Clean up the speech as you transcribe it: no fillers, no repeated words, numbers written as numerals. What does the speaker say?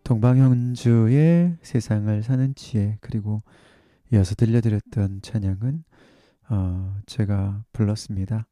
동방형주의 세상을 사는 지혜, 그리고 이어서 들려드렸던 찬양은 제가 불렀습니다.